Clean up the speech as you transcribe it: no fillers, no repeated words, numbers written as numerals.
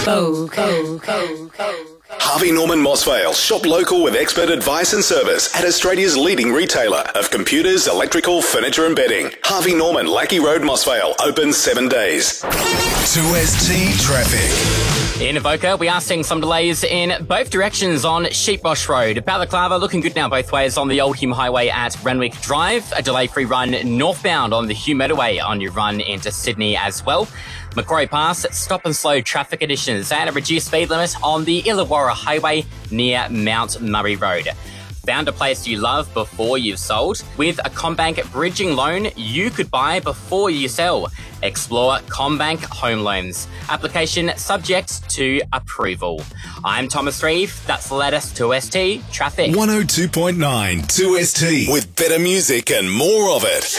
Harvey Norman Mossvale. Shop local with expert advice and service at Australia's leading retailer of computers, electrical, furniture and bedding. Harvey Norman, Lackey Road, Mossvale. Open 7 days. 2ST Traffic. In Avoca, we are seeing some delays in both directions on Sheepwash Road. Balaclava looking good now both ways on the Old Hume Highway at Renwick Drive. A delay-free run northbound on the Hume Motorway on your run into Sydney as well. Macquarie Pass, stop and slow traffic conditions and a reduced speed limit on the Illawarra Highway near Mount Murray Road. Found a place you love before you've sold? With a CommBank bridging loan you could buy before you sell. Explore CommBank Home Loans. Application subject to approval. I'm Thomas Reeve. That's the latest 2ST Traffic. 102.9 2ST. With better music and more of it.